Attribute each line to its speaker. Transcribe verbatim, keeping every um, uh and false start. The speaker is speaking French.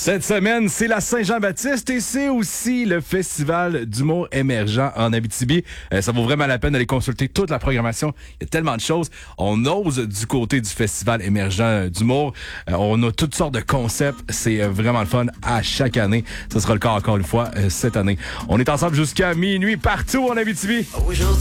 Speaker 1: Cette semaine, c'est la Saint-Jean-Baptiste et c'est aussi le Festival d'humour émergent en Abitibi. Euh, ça vaut vraiment la peine d'aller consulter toute la programmation. Il y a tellement de choses. On ose du côté du Festival émergent d'humour. Euh, on a toutes sortes de concepts. C'est euh, vraiment le fun à chaque année. Ce sera le cas encore une fois euh, cette année. On est ensemble jusqu'à minuit partout en Abitibi.
Speaker 2: Aujourd'hui.